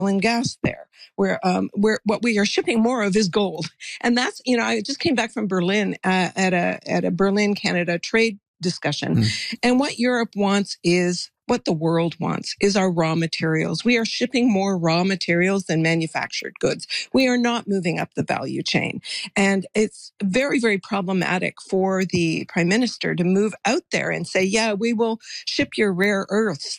and gas there, where what we are shipping more of is gold. And that's, I just came back from Berlin at a Berlin, Canada trade discussion. And what Europe wants is what the world wants is our raw materials. We are shipping more raw materials than manufactured goods. We are not moving up the value chain. And it's very, very problematic for the prime minister to move out there and say, yeah, we will ship your rare earths